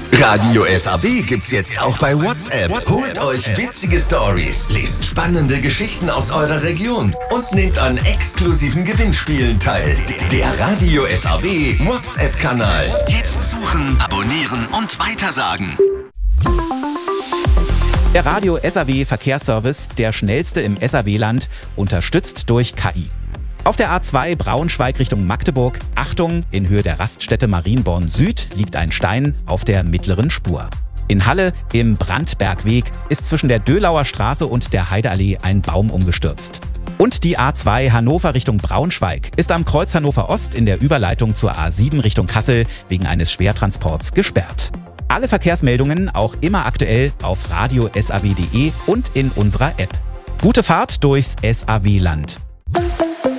Radio SAW gibt's jetzt auch bei WhatsApp. Holt euch witzige Stories, lest spannende Geschichten aus eurer Region und nehmt an exklusiven Gewinnspielen teil. Der Radio SAW WhatsApp-Kanal. Jetzt suchen, abonnieren und weitersagen. Der Radio SAW Verkehrsservice, der schnellste im SAW-Land, unterstützt durch KI. Auf der A2 Braunschweig Richtung Magdeburg, Achtung, in Höhe der Raststätte Marienborn Süd liegt ein Stein auf der mittleren Spur. In Halle im Brandbergweg ist zwischen der Dölauer Straße und der Heideallee ein Baum umgestürzt. Und die A2 Hannover Richtung Braunschweig ist am Kreuz Hannover Ost in der Überleitung zur A7 Richtung Kassel wegen eines Schwertransports gesperrt. Alle Verkehrsmeldungen auch immer aktuell auf radiosaw.de und in unserer App. Gute Fahrt durchs SAW-Land.